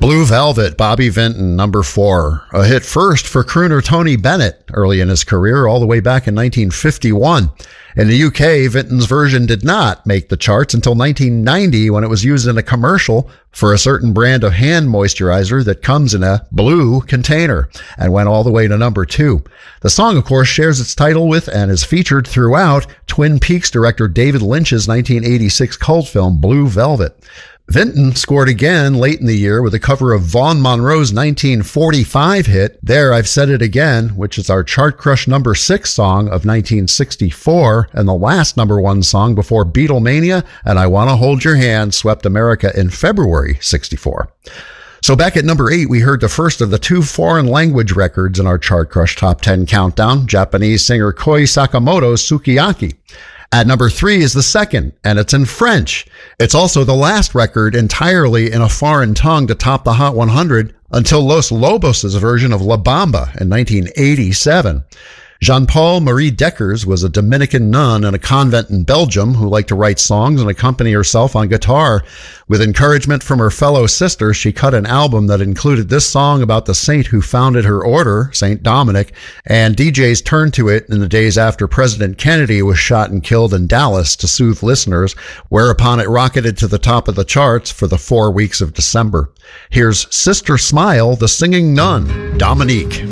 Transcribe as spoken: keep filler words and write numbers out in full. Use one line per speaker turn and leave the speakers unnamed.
Blue Velvet, Bobby Vinton, number four. A hit first for crooner Tony Bennett early in his career, all the way back in nineteen fifty-one. In the U K, Vinton's version did not make the charts until nineteen ninety when it was used in a commercial for a certain brand of hand moisturizer that comes in a blue container and went all the way to number two. The song, of course, shares its title with and is featured throughout Twin Peaks director David Lynch's nineteen eighty-six cult film Blue Velvet. Vinton scored again late in the year with a cover of Vaughn Monroe's nineteen forty-five hit, There I've Said It Again, which is our chart crush number six song of nineteen sixty-four and the last number one song before Beatlemania and I Wanna Hold Your Hand swept America in February sixty-four. So back at number eight, we heard the first of the two foreign language records in our Chart Crush Top ten countdown, Japanese singer Koi Sakamoto's Sukiyaki. At number three is the second, and it's in French. It's also the last record entirely in a foreign tongue to top the Hot one hundred until Los Lobos' version of La Bamba in nineteen eighty-seven. Jean-Paul Marie Deckers was a Dominican nun in a convent in Belgium who liked to write songs and accompany herself on guitar. With encouragement from her fellow sisters, she cut an album that included this song about the saint who founded her order, Saint Dominic, and D Js turned to it in the days after President Kennedy was shot and killed in Dallas to soothe listeners, whereupon it rocketed to the top of the charts for the four weeks of December. Here's Sister Smile, the Singing Nun, Dominique.